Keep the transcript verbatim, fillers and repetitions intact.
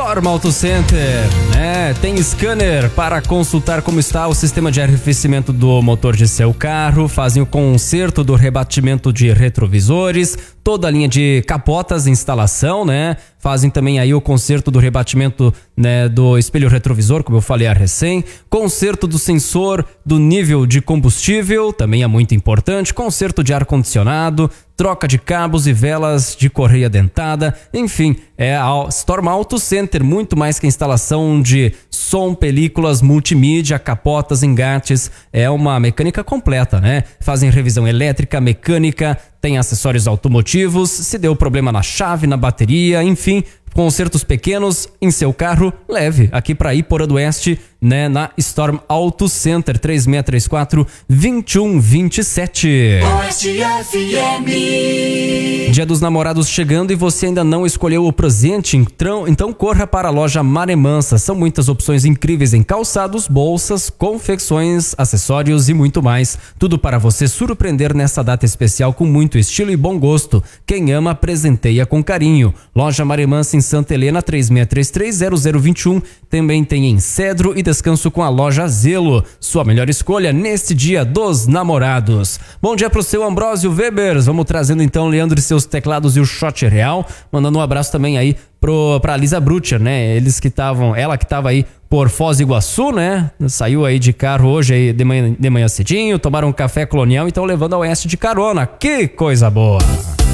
Storm Auto Center, né? Tem scanner para consultar como está o sistema de arrefecimento do motor de seu carro, fazem o conserto do rebatimento de retrovisores, toda a linha de capotas, instalação, né? Fazem também aí o conserto do rebatimento, né, do espelho retrovisor, como eu falei a recém, conserto do sensor do nível de combustível, também é muito importante, conserto de ar-condicionado, troca de cabos e velas de correia dentada, enfim, é a Storm Auto Center, muito mais que a instalação de som, películas, multimídia, capotas, engates, é uma mecânica completa, né? Fazem revisão elétrica, mecânica, tem acessórios automotivos, se deu problema na chave, na bateria, enfim, consertos pequenos em seu carro, leve aqui para Iporã do Oeste, né, na Storm Auto Center, três seis três quatro, dois um dois sete. Oeste F M. Dia dos Namorados chegando e você ainda não escolheu o presente, então, então corra para a loja Maremansa. São muitas opções incríveis em calçados, bolsas, confecções, acessórios e muito mais. Tudo para você surpreender nessa data especial com muito estilo e bom gosto. Quem ama, presenteia com carinho. Loja Maremansa em Santa Helena, três seis três três, zero zero dois um. Também tem em Cedro e Descanso com a loja Zelo. Sua melhor escolha neste Dia dos Namorados. Bom dia pro seu Ambrósio Webers. Vamos trazendo então Leandro e seus teclados e o Shot Real. Mandando um abraço também aí pro, pra Lisa Brutcher, né? Eles que estavam, ela que tava aí por Foz do Iguaçu, né? Saiu aí de carro hoje aí de manhã, de manhã cedinho, tomaram um café colonial e estão levando a Oeste de carona. Que coisa boa!